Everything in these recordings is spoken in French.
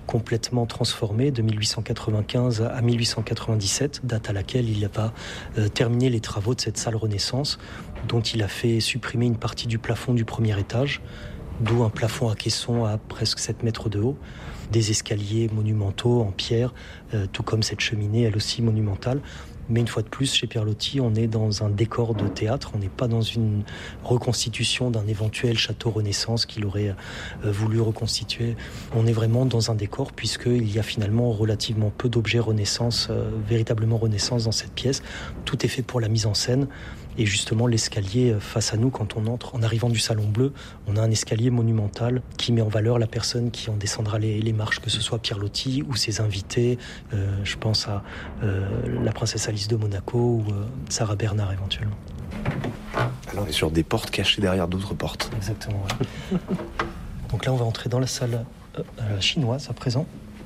complètement transformée de 1895 à 1897, date à laquelle il va terminer les travaux de cette salle Renaissance, dont il a fait supprimer une partie du plafond du premier étage, d'où un plafond à caisson à presque 7 mètres de haut, des escaliers monumentaux en pierre, tout comme cette cheminée, elle aussi monumentale. Mais une fois de plus, chez Pierre-Loti, on est dans un décor de théâtre, on n'est pas dans une reconstitution d'un éventuel château Renaissance qu'il aurait voulu reconstituer. On est vraiment dans un décor, puisqu'il y a finalement relativement peu d'objets Renaissance, véritablement Renaissance dans cette pièce. Tout est fait pour la mise en scène. Et justement, l'escalier face à nous, quand on entre, en arrivant du Salon Bleu, on a un escalier monumental qui met en valeur la personne qui en descendra les marches, que ce soit Pierre-Loti ou ses invités. Je pense à la princesse Alice de Monaco ou Sarah Bernard éventuellement. Alors on est sur des portes cachées derrière d'autres portes. Exactement, ouais. Donc là, on va entrer dans la salle chinoise à présent.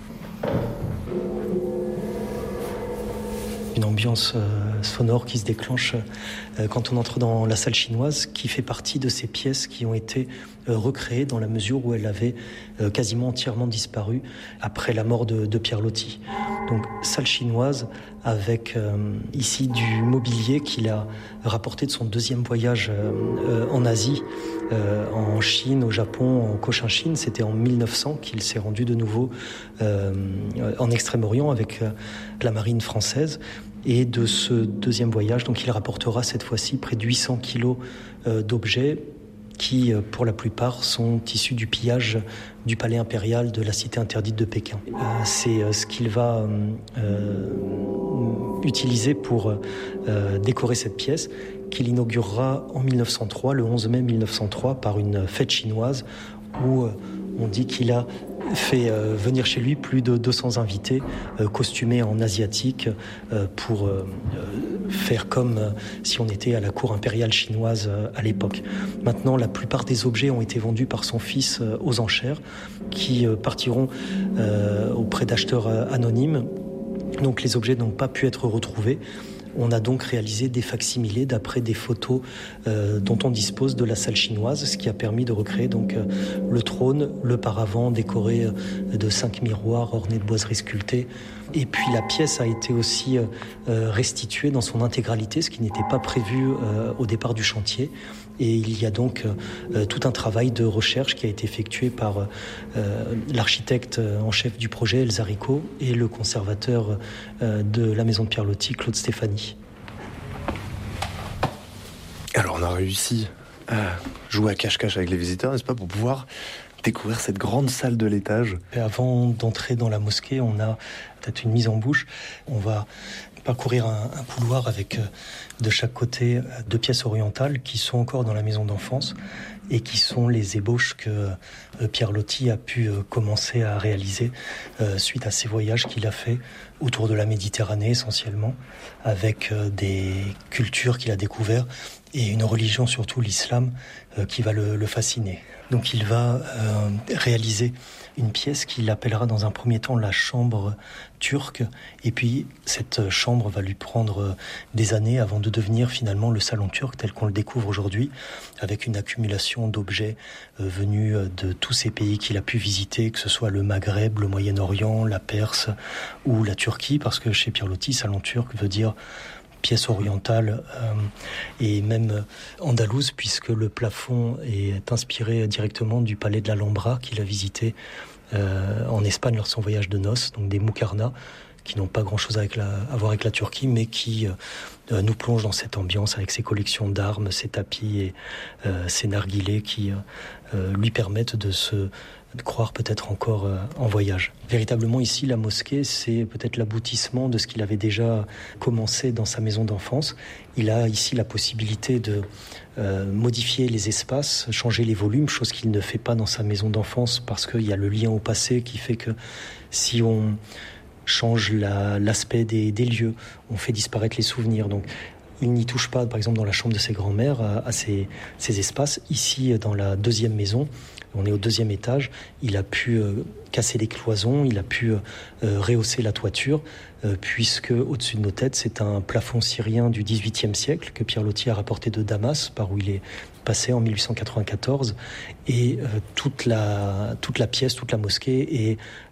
Une ambiance sonore qui se déclenche quand on entre dans la salle chinoise, qui fait partie de ces pièces qui ont été recréées dans la mesure où elle avait quasiment entièrement disparu après la mort de Pierre-Loti. Donc salle chinoise avec ici du mobilier qu'il a rapporté de son deuxième voyage en Asie, en Chine, au Japon, en Cochinchine. C'était en 1900 qu'il s'est rendu de nouveau en Extrême-Orient avec la marine française. Et de ce deuxième voyage, donc il rapportera cette fois-ci près de 800 kilos d'objets qui, pour la plupart, sont issus du pillage du palais impérial de la cité interdite de Pékin. C'est ce qu'il va utiliser pour décorer cette pièce, qu'il inaugurera en 1903, le 11 mai 1903, par une fête chinoise où on dit qu'il a fait venir chez lui plus de 200 invités costumés en asiatique pour faire comme si on était à la cour impériale chinoise à l'époque. Maintenant, la plupart des objets ont été vendus par son fils aux enchères qui partiront auprès d'acheteurs anonymes. Donc les objets n'ont pas pu être retrouvés. On a donc réalisé des facsimilés d'après des photos dont on dispose de la salle chinoise, ce qui a permis de recréer donc le trône, le paravent décoré de 5 miroirs ornés de boiseries sculptées. Et puis la pièce a été aussi restituée dans son intégralité, ce qui n'était pas prévu au départ du chantier. Et il y a donc tout un travail de recherche qui a été effectué par l'architecte en chef du projet, Elsa Rico, et le conservateur de la maison de Pierre-Loti, Claude Stéphanie. Alors on a réussi à jouer à cache-cache avec les visiteurs, n'est-ce pas, pour pouvoir découvrir cette grande salle de l'étage. Et avant d'entrer dans la mosquée, on a peut-être une mise en bouche. On va parcourir un couloir avec de chaque côté 2 pièces orientales qui sont encore dans la maison d'enfance et qui sont les ébauches que Pierre-Loti a pu commencer à réaliser suite à ses voyages qu'il a fait autour de la Méditerranée essentiellement, avec des cultures qu'il a découvertes et une religion, surtout l'islam, qui va le fasciner. Donc il va réaliser une pièce qu'il appellera dans un premier temps la chambre turque. Et puis cette chambre va lui prendre des années avant de devenir finalement le salon turc tel qu'on le découvre aujourd'hui, avec une accumulation d'objets venus de tous ces pays qu'il a pu visiter, que ce soit le Maghreb, le Moyen-Orient, la Perse ou la Turquie, parce que chez Pierre-Loti, salon turc veut dire pièce orientale et même andalouse, puisque le plafond est inspiré directement du palais de l'Alhambra qu'il a visité en Espagne lors de son voyage de noces, donc des Muqarna, qui n'ont pas grand-chose à voir avec la Turquie, mais qui nous plongent dans cette ambiance avec ses collections d'armes, ses tapis et ses narguilés qui lui permettent de se croire peut-être encore en voyage. Véritablement ici, la mosquée, c'est peut-être l'aboutissement de ce qu'il avait déjà commencé dans sa maison d'enfance. Il a ici la possibilité de modifier les espaces, changer les volumes, chose qu'il ne fait pas dans sa maison d'enfance parce qu'il y a le lien au passé qui fait que si on change l'aspect des lieux, on fait disparaître les souvenirs. Donc il n'y touche pas, par exemple, dans la chambre de ses grands-mères, à ces espaces. Ici, dans la deuxième maison, on est au 2e étage, il a pu casser les cloisons, il a pu rehausser la toiture, puisque au-dessus de nos têtes, c'est un plafond syrien du XVIIIe siècle que Pierre-Loti a rapporté de Damas, par où il est passé en 1894. Et toute la pièce, toute la mosquée est